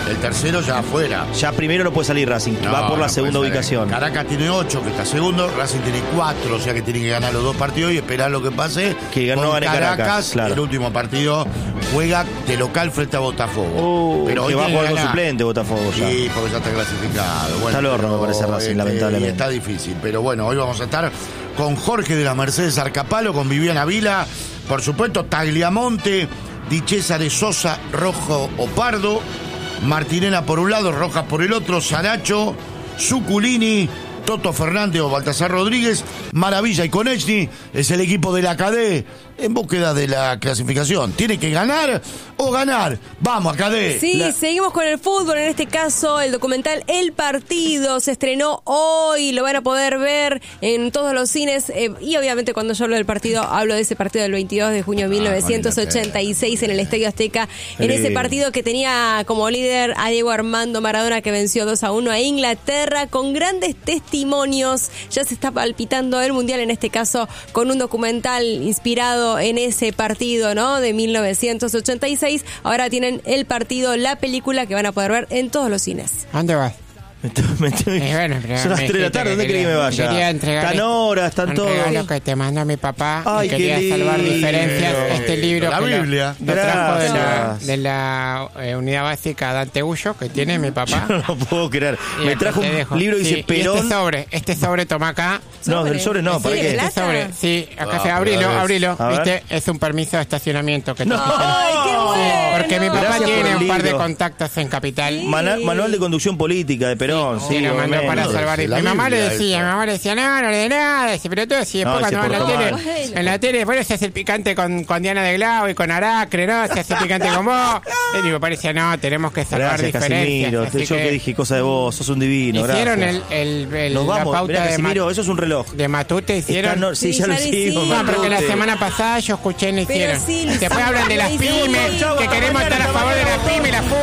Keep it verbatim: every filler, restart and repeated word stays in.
El tercero ya afuera. Ya primero no puede salir Racing, No, va por la no segunda puede ser. ubicación. Caracas tiene ocho, que está segundo. Racing tiene cuatro, o sea que tiene que ganar los dos partidos y esperar lo que pase. Que no Con gane Caracas, claro. El último partido juega de local frente a Botafogo. Uh, Pero que hoy va a tiene jugar que con ganar. suplente Botafogo ya. Sí, porque ya está clasificado. Bueno, está al horno, pero, me parece Racing, este, lamentablemente. Está difícil, pero bueno, hoy vamos a estar con Jorge de la Mercedes Arcapalo, con Viviana Vila, por supuesto, Tagliamonte, Di César Sosa, Rojo o Pardo, Martinena por un lado, Rojas por el otro, Saracho, Zuculini, Toto Fernández o Baltasar Rodríguez, Maravilla y Konechny. Es el equipo de la C A D E en búsqueda de la clasificación. Tiene que ganar o ganar. Vamos, C A D E. Sí, La... seguimos con el fútbol. En este caso, el documental El Partido se estrenó hoy. Lo van a poder ver en todos los cines. Eh, y obviamente cuando yo hablo del partido, hablo de ese partido del veintidós de junio de mil novecientos ochenta y seis en el Estadio Azteca. En Sí. ese partido que tenía como líder a Diego Armando Maradona, que venció dos a uno a Inglaterra con grandes testimonios. Ya se está palpitando el Mundial, en este caso con un documental inspirado en ese partido, ¿no? De mil novecientos ochenta y seis. Ahora tienen El Partido, la película que van a poder ver en todos los cines. ¿A dónde vas? Me estoy- me estoy- Eh, bueno, pero Son las me tres de la dijiste tarde, ¿dónde que querés que me quería- vaya? quería entregar Están horas, están un todos. regalo que te mandó mi papá. Ay, y qué quería salvar lindo. diferencias. Este libro La que lo- Biblia. lo, trajo de la, Gracias. de la eh, unidad básica Dante Ullo que tiene mi papá. No lo puedo creer. Y Me acá trajo te un dejo. libro que Sí, dice y Perón. Este sobre, este sobre toma acá. No, del sobre no, ¿para ¿Sí, qué? de Este plata? sobre, sí, acá No, se abrilo, pero es- abrilo. A ver. ¿Viste? Es un permiso de estacionamiento que te No. ¡Ay, qué bueno! Porque mi papá Gracias por tiene el un par de libro. contactos en Capital. Mana- Manual de conducción política de Perón. Sí, Sí, lo mandó obviamente. para salvar. de Mi la mamá le Biblia, decía, eso. mi mamá le decía, no, no le de nada, dice, pero tú, si después No, cuando se va en la portó tele, mal. en la tele, después se hace el picante con, con Diana de Glau y con Aracre, ¿no? Se hace el picante con vos. Y mi papá decía, no, tenemos que salvar Gracias, diferencias. Casimiro. Así Yo que dije cosa de vos, sos un divino. hicieron el, Gracias. el, el- Nos la vamos. pauta Mirá, de, Casimiro, Ma- eso es un reloj. de Matute, hicieron. Está no- sí, Sí, ya lo ya lo hicimos. hicimos. No, porque la Matute. semana pasada yo escuché y no Pero hicieron. sí, Después hablan de lo las hicimos. pymes, Chau, que hasta queremos mañana, estar a hasta favor de mañana. las pymes, las